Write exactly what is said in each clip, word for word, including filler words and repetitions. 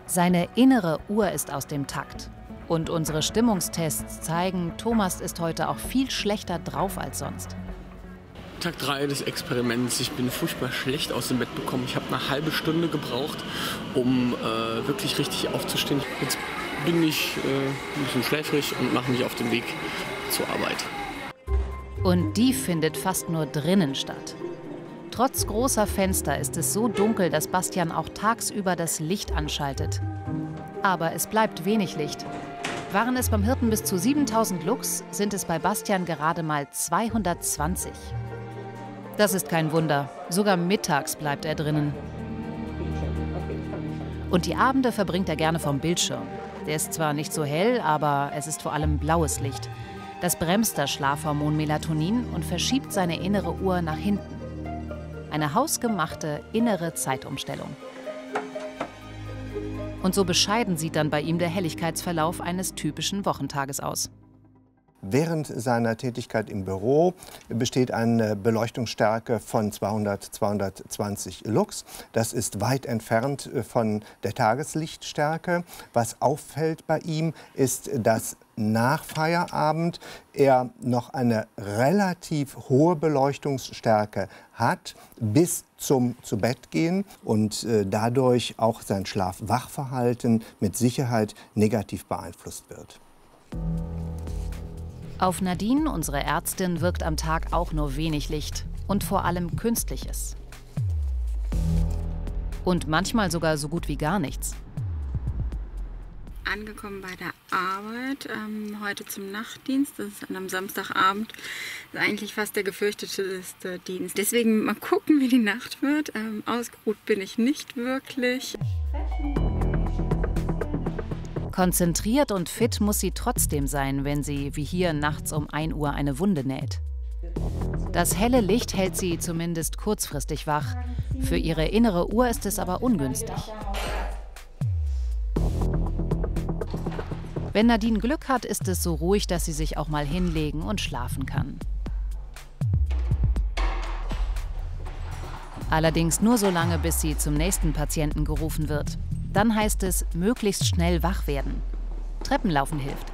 Seine innere Uhr ist aus dem Takt. Und unsere Stimmungstests zeigen, Thomas ist heute auch viel schlechter drauf als sonst. Tag drei des Experiments. Ich bin furchtbar schlecht aus dem Bett gekommen. Ich habe eine halbe Stunde gebraucht, um äh, wirklich richtig aufzustehen. Jetzt bin ich äh, ein bisschen schläfrig und mache mich auf den Weg zur Arbeit. Und die findet fast nur drinnen statt. Trotz großer Fenster ist es so dunkel, dass Bastian auch tagsüber das Licht anschaltet. Aber es bleibt wenig Licht. Waren es beim Hirten bis zu siebentausend Lux, sind es bei Bastian gerade mal zweihundertzwanzig. Das ist kein Wunder. Sogar mittags bleibt er drinnen. Und die Abende verbringt er gerne vom Bildschirm. Der ist zwar nicht so hell, aber es ist vor allem blaues Licht. Das bremst das Schlafhormon Melatonin und verschiebt seine innere Uhr nach hinten. Eine hausgemachte innere Zeitumstellung. Und so bescheiden sieht dann bei ihm der Helligkeitsverlauf eines typischen Wochentages aus. Während seiner Tätigkeit im Büro besteht eine Beleuchtungsstärke von zweihundert, zweihundertzwanzig Lux. Das ist weit entfernt von der Tageslichtstärke. Was auffällt bei ihm, ist, dass nach Feierabend er noch eine relativ hohe Beleuchtungsstärke hat bis zum Zubettgehen und äh, dadurch auch sein Schlaf-Wach-Verhalten mit Sicherheit negativ beeinflusst wird. Auf Nadine, unsere Ärztin, wirkt am Tag auch nur wenig Licht und vor allem Künstliches. Und manchmal sogar so gut wie gar nichts. Angekommen bei der Arbeit, ähm, heute zum Nachtdienst, das ist an einem Samstagabend, das ist eigentlich fast der gefürchtetste Dienst. Deswegen mal gucken, wie die Nacht wird. Ähm, ausgeruht bin ich nicht wirklich. Konzentriert und fit muss sie trotzdem sein, wenn sie, wie hier, nachts um ein Uhr eine Wunde näht. Das helle Licht hält sie zumindest kurzfristig wach. Für ihre innere Uhr ist es aber ungünstig. Wenn Nadine Glück hat, ist es so ruhig, dass sie sich auch mal hinlegen und schlafen kann. Allerdings nur so lange, bis sie zum nächsten Patienten gerufen wird. Dann heißt es, möglichst schnell wach werden. Treppenlaufen hilft.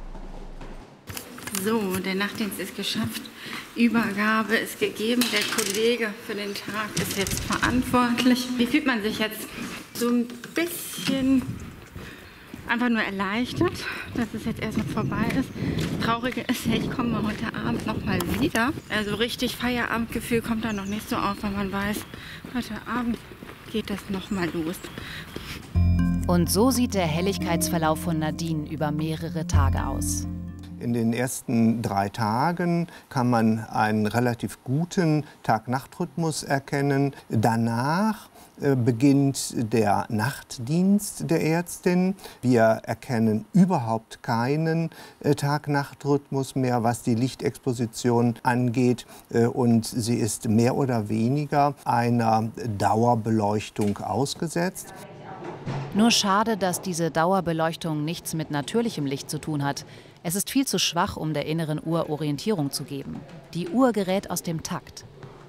So, der Nachtdienst ist geschafft. Übergabe ist gegeben. Der Kollege für den Tag ist jetzt verantwortlich. Wie fühlt man sich jetzt? So ein bisschen einfach nur erleichtert, dass es jetzt erstmal vorbei ist. Das Traurige ist ja, ich komme heute Abend noch mal wieder. Also richtig Feierabendgefühl kommt da noch nicht so auf, weil man weiß, heute Abend geht das noch mal los. Und so sieht der Helligkeitsverlauf von Nadine über mehrere Tage aus. In den ersten drei Tagen kann man einen relativ guten Tag-Nacht-Rhythmus erkennen. Danach äh, beginnt der Nachtdienst der Ärztin. Wir erkennen überhaupt keinen äh, Tag-Nacht-Rhythmus mehr, was die Lichtexposition angeht. Äh, und sie ist mehr oder weniger einer Dauerbeleuchtung ausgesetzt. Nur schade, dass diese Dauerbeleuchtung nichts mit natürlichem Licht zu tun hat. Es ist viel zu schwach, um der inneren Uhr Orientierung zu geben. Die Uhr gerät aus dem Takt.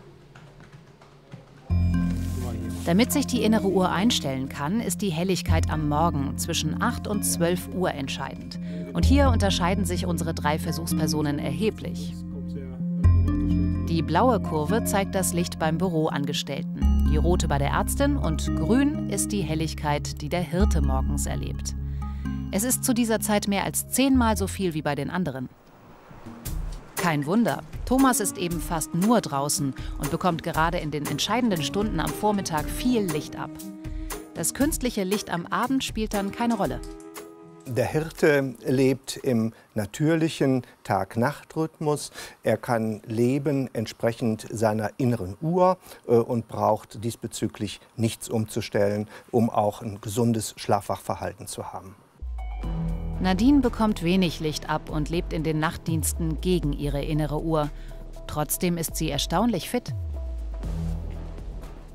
Damit sich die innere Uhr einstellen kann, ist die Helligkeit am Morgen zwischen acht und zwölf Uhr entscheidend. Und hier unterscheiden sich unsere drei Versuchspersonen erheblich. Die blaue Kurve zeigt das Licht beim Büroangestellten, die rote bei der Ärztin und grün ist die Helligkeit, die der Hirte morgens erlebt. Es ist zu dieser Zeit mehr als zehnmal so viel wie bei den anderen. Kein Wunder, Thomas ist eben fast nur draußen und bekommt gerade in den entscheidenden Stunden am Vormittag viel Licht ab. Das künstliche Licht am Abend spielt dann keine Rolle. Der Hirte lebt im natürlichen Tag-Nacht-Rhythmus. Er kann leben entsprechend seiner inneren Uhr äh, und braucht diesbezüglich nichts umzustellen, um auch ein gesundes Schlafwachverhalten zu haben. Nadine bekommt wenig Licht ab und lebt in den Nachtdiensten gegen ihre innere Uhr. Trotzdem ist sie erstaunlich fit.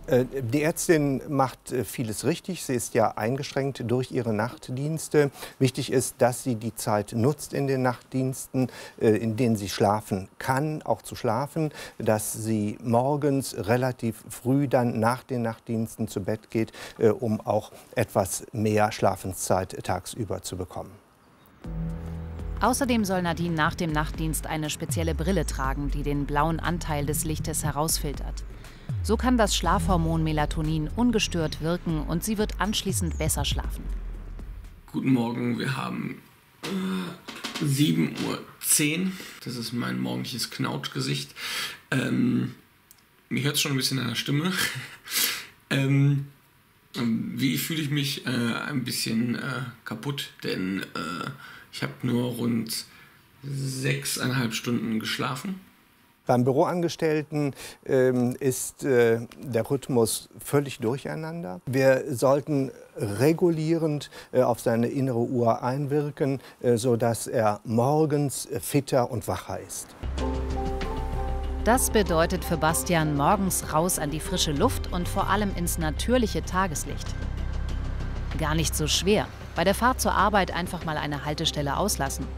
Die Ärztin macht vieles richtig. Sie ist ja eingeschränkt durch ihre Nachtdienste. Wichtig ist, dass sie die Zeit nutzt in den Nachtdiensten, in denen sie schlafen kann, auch zu schlafen, dass sie morgens relativ früh dann nach den Nachtdiensten zu Bett geht, um auch etwas mehr Schlafenszeit tagsüber zu bekommen. Außerdem soll Nadine nach dem Nachtdienst eine spezielle Brille tragen, die den blauen Anteil des Lichtes herausfiltert. So kann das Schlafhormon Melatonin ungestört wirken und sie wird anschließend besser schlafen. Guten Morgen, wir haben äh, sieben Uhr zehn. Das ist mein morgendliches Knautschgesicht. Ähm, mir hört es schon ein bisschen an der Stimme. ähm, wie fühle ich mich? Äh, ein bisschen äh, kaputt, denn äh, ich habe nur rund sechseinhalb Stunden geschlafen. Beim Büroangestellten ähm, ist äh, der Rhythmus völlig durcheinander. Wir sollten regulierend äh, auf seine innere Uhr einwirken, äh, sodass er morgens fitter und wacher ist. Das bedeutet für Bastian morgens raus an die frische Luft und vor allem ins natürliche Tageslicht. Gar nicht so schwer. Bei der Fahrt zur Arbeit einfach mal eine Haltestelle auslassen.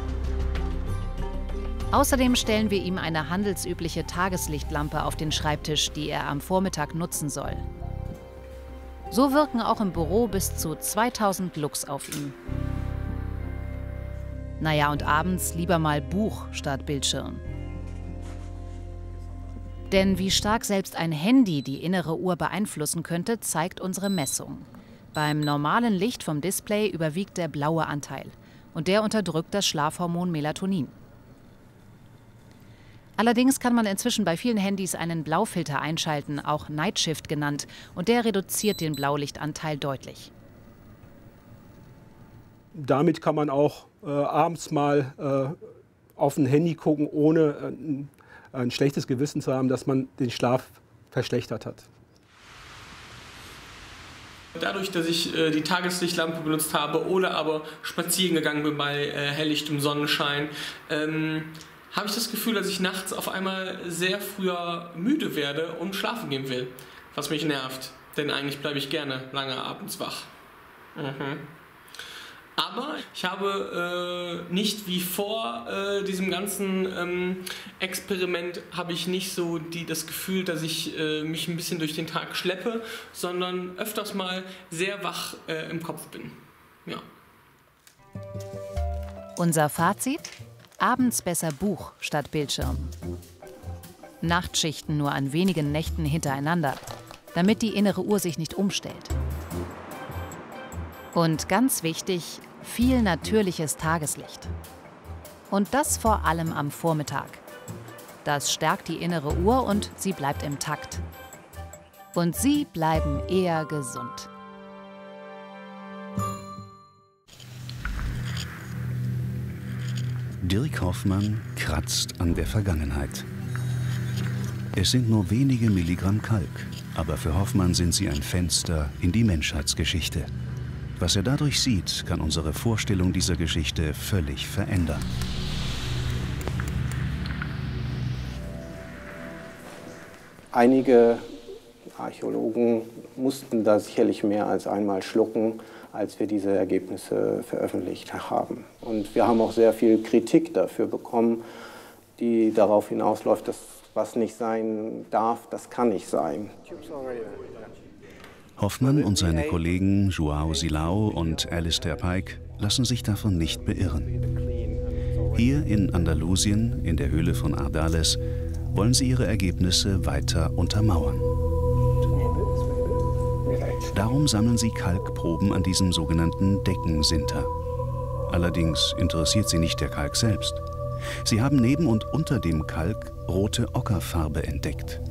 Außerdem stellen wir ihm eine handelsübliche Tageslichtlampe auf den Schreibtisch, die er am Vormittag nutzen soll. So wirken auch im Büro bis zu zweitausend Lux auf ihn. Naja, und abends lieber mal Buch statt Bildschirm. Denn wie stark selbst ein Handy die innere Uhr beeinflussen könnte, zeigt unsere Messung. Beim normalen Licht vom Display überwiegt der blaue Anteil und der unterdrückt das Schlafhormon Melatonin. Allerdings kann man inzwischen bei vielen Handys einen Blaufilter einschalten, auch Night Shift genannt, und der reduziert den Blaulichtanteil deutlich. Damit kann man auch äh, abends mal äh, auf ein Handy gucken, ohne äh, ein schlechtes Gewissen zu haben, dass man den Schlaf verschlechtert hat. Dadurch, dass ich äh, die Tageslichtlampe benutzt habe oder aber spazieren gegangen bin bei äh, helllichtem Sonnenschein, ähm, habe ich das Gefühl, dass ich nachts auf einmal sehr früher müde werde und schlafen gehen will. Was mich nervt, denn eigentlich bleibe ich gerne lange abends wach. Mhm. Aber ich habe äh, nicht wie vor äh, diesem ganzen ähm, Experiment habe ich nicht so die, das Gefühl, dass ich äh, mich ein bisschen durch den Tag schleppe, sondern öfters mal sehr wach äh, im Kopf bin. Ja. Unser Fazit? Abends besser Buch statt Bildschirm. Nachtschichten nur an wenigen Nächten hintereinander, damit die innere Uhr sich nicht umstellt. Und ganz wichtig, viel natürliches Tageslicht. Und das vor allem am Vormittag. Das stärkt die innere Uhr und sie bleibt im Takt. Und Sie bleiben eher gesund. Dirk Hoffmann kratzt an der Vergangenheit. Es sind nur wenige Milligramm Kalk, aber für Hoffmann sind sie ein Fenster in die Menschheitsgeschichte. Was er dadurch sieht, kann unsere Vorstellung dieser Geschichte völlig verändern. Einige Archäologen mussten da sicherlich mehr als einmal schlucken, als wir diese Ergebnisse veröffentlicht haben. Und wir haben auch sehr viel Kritik dafür bekommen, die darauf hinausläuft, dass was nicht sein darf, das kann nicht sein. Hoffmann und seine Kollegen João Silao und Alistair Pike lassen sich davon nicht beirren. Hier in Andalusien, in der Höhle von Ardales, wollen sie ihre Ergebnisse weiter untermauern. Darum sammeln sie Kalkproben an diesem sogenannten Deckensinter. Allerdings interessiert sie nicht der Kalk selbst. Sie haben neben und unter dem Kalk rote Ockerfarbe entdeckt.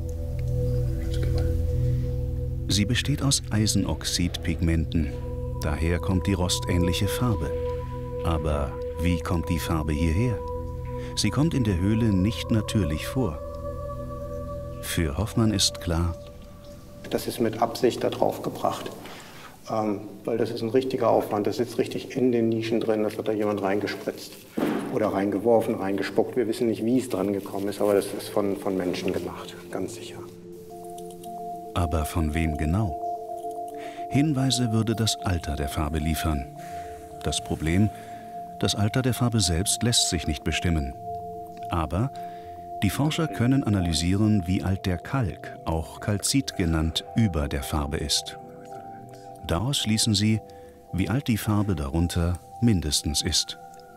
Sie besteht aus Eisenoxidpigmenten. Daher kommt die rostähnliche Farbe. Aber wie kommt die Farbe hierher? Sie kommt in der Höhle nicht natürlich vor. Für Hoffmann ist klar, das ist mit Absicht da drauf gebracht, ähm, weil das ist ein richtiger Aufwand. Das sitzt richtig in den Nischen drin, das hat da jemand reingespritzt oder reingeworfen, reingespuckt. Wir wissen nicht, wie es dran gekommen ist, aber das ist von, von Menschen gemacht, ganz sicher. Aber von wem genau? Hinweise würde das Alter der Farbe liefern. Das Problem: Das Alter der Farbe selbst lässt sich nicht bestimmen. Aber die Forscher können analysieren, wie alt der Kalk, auch Calcit genannt, über der Farbe ist. Daraus schließen sie, wie alt die Farbe darunter mindestens ist.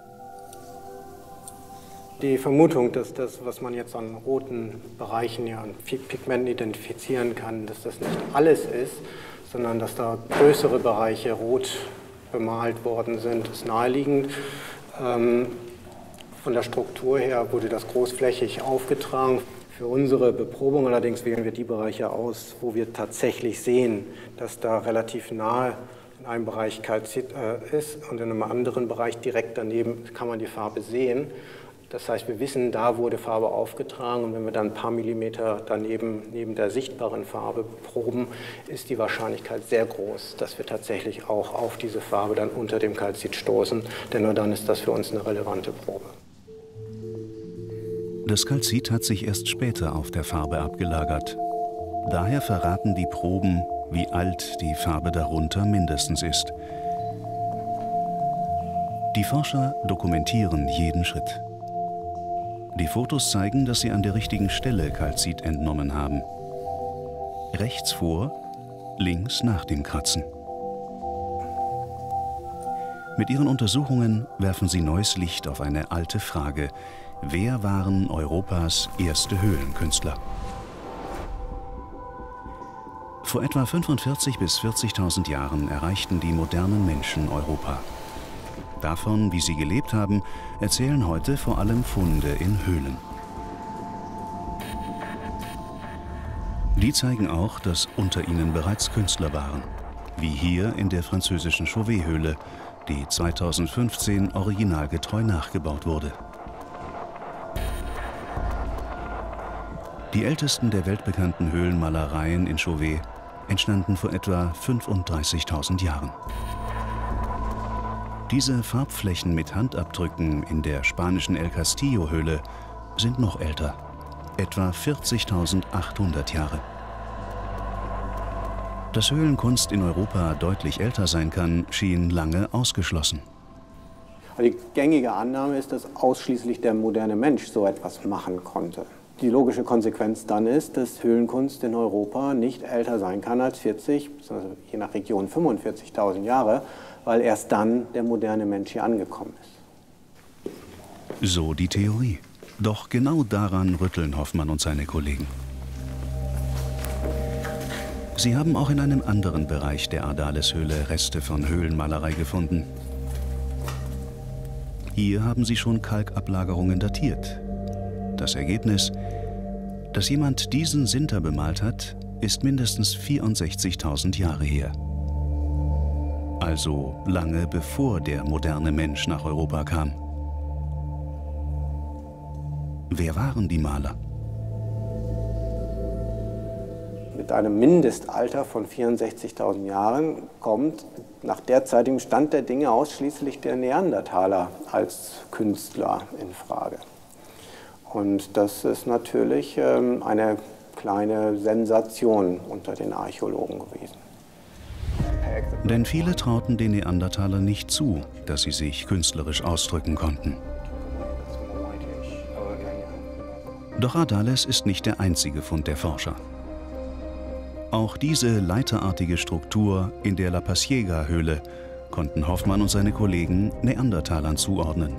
Die Vermutung, dass das, was man jetzt an roten Bereichen, ja, an Pigmenten identifizieren kann, dass das nicht alles ist, sondern dass da größere Bereiche rot bemalt worden sind, ist naheliegend. Ähm, von der Struktur her wurde das großflächig aufgetragen. Für unsere Beprobung allerdings wählen wir die Bereiche aus, wo wir tatsächlich sehen, dass da relativ nahe in einem Bereich Calcit äh, ist und in einem anderen Bereich direkt daneben kann man die Farbe sehen. Das heißt, wir wissen, da wurde Farbe aufgetragen, und wenn wir dann ein paar Millimeter daneben neben der sichtbaren Farbe proben, ist die Wahrscheinlichkeit sehr groß, dass wir tatsächlich auch auf diese Farbe dann unter dem Calcit stoßen, denn nur dann ist das für uns eine relevante Probe. Das Calcit hat sich erst später auf der Farbe abgelagert. Daher verraten die Proben, wie alt die Farbe darunter mindestens ist. Die Forscher dokumentieren jeden Schritt. Die Fotos zeigen, dass sie an der richtigen Stelle Calcit entnommen haben. Rechts vor, links nach dem Kratzen. Mit ihren Untersuchungen werfen sie neues Licht auf eine alte Frage: Wer waren Europas erste Höhlenkünstler? Vor etwa fünfundvierzig bis vierzigtausend Jahren erreichten die modernen Menschen Europa. Davon, wie sie gelebt haben, erzählen heute vor allem Funde in Höhlen. Die zeigen auch, dass unter ihnen bereits Künstler waren, wie hier in der französischen Chauvet-Höhle, die zweitausendfünfzehn originalgetreu nachgebaut wurde. Die ältesten der weltbekannten Höhlenmalereien in Chauvet entstanden vor etwa fünfunddreißigtausend Jahren. Diese Farbflächen mit Handabdrücken in der spanischen El Castillo-Höhle sind noch älter, etwa vierzigtausendachthundert Jahre. Dass Höhlenkunst in Europa deutlich älter sein kann, schien lange ausgeschlossen. Die gängige Annahme ist, dass ausschließlich der moderne Mensch so etwas machen konnte. Die logische Konsequenz dann ist, dass Höhlenkunst in Europa nicht älter sein kann als vierzig, also je nach Region fünfundvierzigtausend Jahre, weil erst dann der moderne Mensch hier angekommen ist. So die Theorie. Doch genau daran rütteln Hoffmann und seine Kollegen. Sie haben auch in einem anderen Bereich der Ardales-Höhle Reste von Höhlenmalerei gefunden. Hier haben sie schon Kalkablagerungen datiert. Das Ergebnis: Dass jemand diesen Sinter bemalt hat, ist mindestens vierundsechzigtausend Jahre her. Also lange bevor der moderne Mensch nach Europa kam. Wer waren die Maler? Mit einem Mindestalter von vierundsechzigtausend Jahren kommt nach derzeitigem Stand der Dinge ausschließlich der Neandertaler als Künstler in Frage. Und das ist natürlich ähm, eine kleine Sensation unter den Archäologen gewesen. Denn viele trauten den Neandertalern nicht zu, dass sie sich künstlerisch ausdrücken konnten. Doch Ardales ist nicht der einzige Fund der Forscher. Auch diese leiterartige Struktur in der La Pasiega-Höhle konnten Hoffmann und seine Kollegen Neandertalern zuordnen.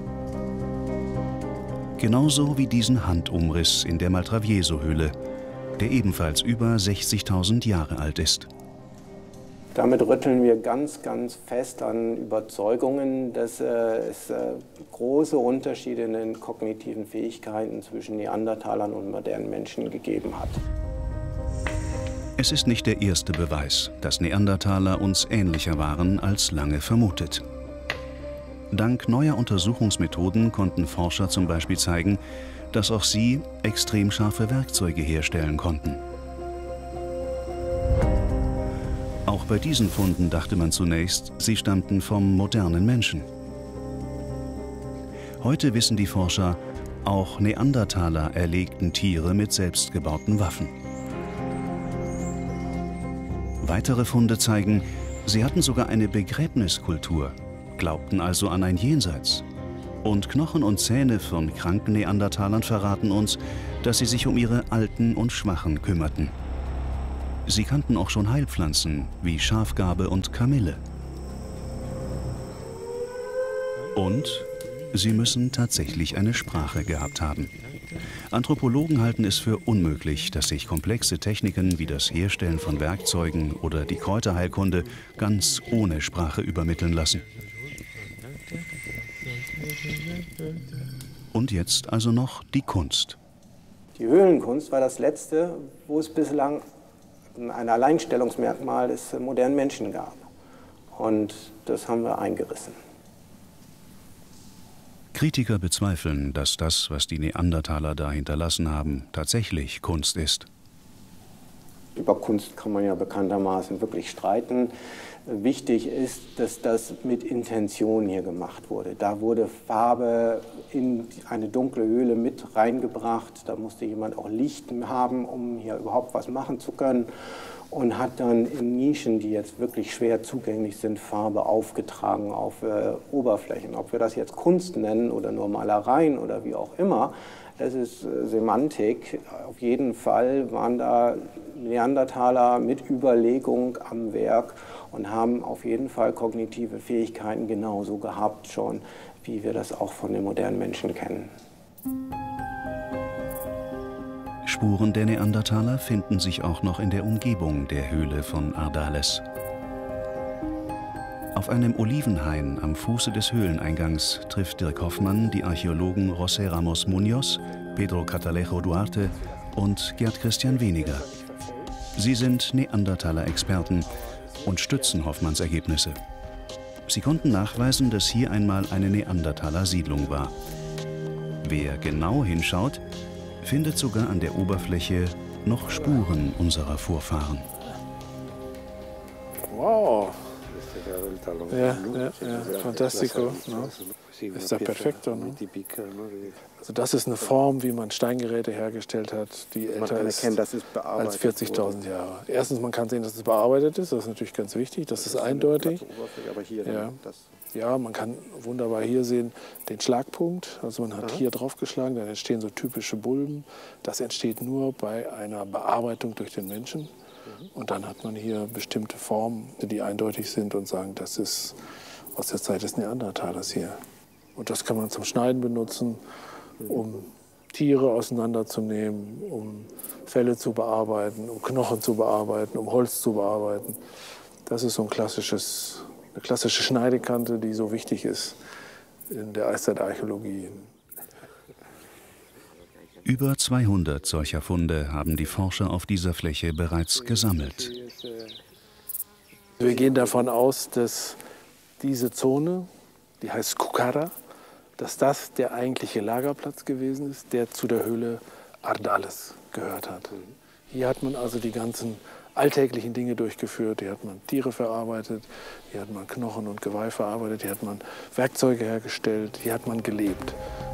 Genauso wie diesen Handumriss in der Maltravieso-Höhle, der ebenfalls über sechzigtausend Jahre alt ist. Damit rütteln wir ganz, ganz fest an Überzeugungen, dass äh, es äh, große Unterschiede in den kognitiven Fähigkeiten zwischen Neandertalern und modernen Menschen gegeben hat. Es ist nicht der erste Beweis, dass Neandertaler uns ähnlicher waren als lange vermutet. Dank neuer Untersuchungsmethoden konnten Forscher zum Beispiel zeigen, dass auch sie extrem scharfe Werkzeuge herstellen konnten. Auch bei diesen Funden dachte man zunächst, sie stammten vom modernen Menschen. Heute wissen die Forscher, auch Neandertaler erlegten Tiere mit selbstgebauten Waffen. Weitere Funde zeigen, sie hatten sogar eine Begräbniskultur, glaubten also an ein Jenseits. Und Knochen und Zähne von kranken Neandertalern verraten uns, dass sie sich um ihre Alten und Schwachen kümmerten. Sie kannten auch schon Heilpflanzen wie Schafgarbe und Kamille. Und sie müssen tatsächlich eine Sprache gehabt haben. Anthropologen halten es für unmöglich, dass sich komplexe Techniken wie das Herstellen von Werkzeugen oder die Kräuterheilkunde ganz ohne Sprache übermitteln lassen. Und jetzt also noch die Kunst. Die Höhlenkunst war das Letzte, wo es bislang ein Alleinstellungsmerkmal des modernen Menschen gab. Und das haben wir eingerissen. Kritiker bezweifeln, dass das, was die Neandertaler da hinterlassen haben, tatsächlich Kunst ist. Über Kunst kann man ja bekanntermaßen wirklich streiten. Wichtig ist, dass das mit Intention hier gemacht wurde. Da wurde Farbe in eine dunkle Höhle mit reingebracht. Da musste jemand auch Licht haben, um hier überhaupt was machen zu können. Und hat dann in Nischen, die jetzt wirklich schwer zugänglich sind, Farbe aufgetragen auf äh, Oberflächen. Ob wir das jetzt Kunst nennen oder nur Malereien oder wie auch immer, das ist äh, Semantik. Auf jeden Fall waren da Neandertaler mit Überlegung am Werk und haben auf jeden Fall kognitive Fähigkeiten genauso gehabt schon, wie wir das auch von den modernen Menschen kennen. Spuren der Neandertaler finden sich auch noch in der Umgebung der Höhle von Ardales. Auf einem Olivenhain am Fuße des Höhleneingangs trifft Dirk Hoffmann die Archäologen José Ramos Muñoz, Pedro Catalejo Duarte und Gerd Christian Weniger. Sie sind Neandertaler-Experten und stützen Hoffmanns Ergebnisse. Sie konnten nachweisen, dass hier einmal eine Neandertaler-Siedlung war. Wer genau hinschaut, findet sogar an der Oberfläche noch Spuren unserer Vorfahren. Wow! Ja, ja, ja. Fantastico. No? Ist da perfekto. No? Also das ist eine Form, wie man Steingeräte hergestellt hat, die älter ist, ist als vierzigtausend Jahre. Erstens, man kann sehen, dass es bearbeitet ist. Das ist natürlich ganz wichtig. Das, das ist eindeutig. Aber hier ja. Das ja, man kann wunderbar hier sehen den Schlagpunkt. Also man hat Aha. hier drauf geschlagen, dann entstehen so typische Bulben. Das entsteht nur bei einer Bearbeitung durch den Menschen. Und dann hat man hier bestimmte Formen, die eindeutig sind und sagen, das ist aus der Zeit des Neandertalers hier. Und das kann man zum Schneiden benutzen, um Tiere auseinanderzunehmen, um Felle zu bearbeiten, um Knochen zu bearbeiten, um Holz zu bearbeiten. Das ist so ein klassisches, eine klassische Schneidekante, die so wichtig ist in der Eiszeitarchäologie. Über zweihundert solcher Funde haben die Forscher auf dieser Fläche bereits gesammelt. Wir gehen davon aus, dass diese Zone, die heißt Kukara, dass das der eigentliche Lagerplatz gewesen ist, der zu der Höhle Ardales gehört hat. Hier hat man also die ganzen alltäglichen Dinge durchgeführt. Hier hat man Tiere verarbeitet, hier hat man Knochen und Geweih verarbeitet, hier hat man Werkzeuge hergestellt, hier hat man gelebt.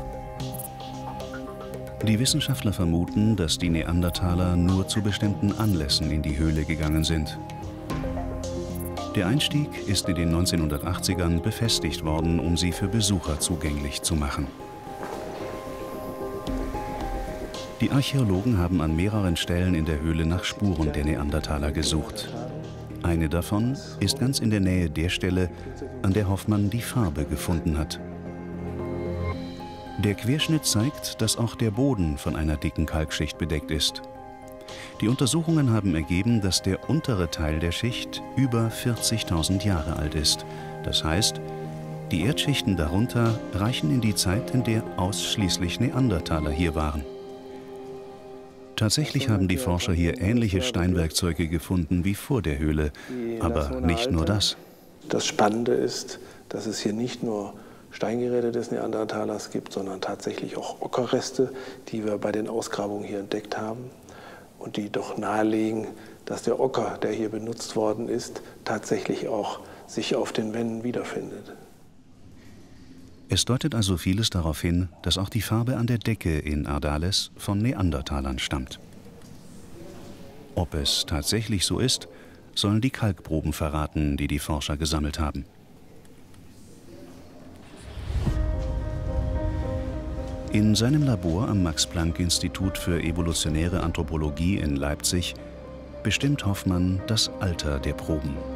Die Wissenschaftler vermuten, dass die Neandertaler nur zu bestimmten Anlässen in die Höhle gegangen sind. Der Einstieg ist in den neunzehnhundertachtzigern befestigt worden, um sie für Besucher zugänglich zu machen. Die Archäologen haben an mehreren Stellen in der Höhle nach Spuren der Neandertaler gesucht. Eine davon ist ganz in der Nähe der Stelle, an der Hoffmann die Farbe gefunden hat. Der Querschnitt zeigt, dass auch der Boden von einer dicken Kalkschicht bedeckt ist. Die Untersuchungen haben ergeben, dass der untere Teil der Schicht über vierzigtausend Jahre alt ist. Das heißt, die Erdschichten darunter reichen in die Zeit, in der ausschließlich Neandertaler hier waren. Tatsächlich haben die Forscher hier ähnliche Steinwerkzeuge gefunden wie vor der Höhle, aber nicht nur das. Das Spannende ist, dass es hier nicht nur Steingeräte des Neandertalers gibt, sondern tatsächlich auch Ockerreste, die wir bei den Ausgrabungen hier entdeckt haben und die doch nahelegen, dass der Ocker, der hier benutzt worden ist, tatsächlich auch sich auf den Wänden wiederfindet. Es deutet also vieles darauf hin, dass auch die Farbe an der Decke in Ardales von Neandertalern stammt. Ob es tatsächlich so ist, sollen die Kalkproben verraten, die die Forscher gesammelt haben. In seinem Labor am Max-Planck-Institut für evolutionäre Anthropologie in Leipzig bestimmt Hoffmann das Alter der Proben.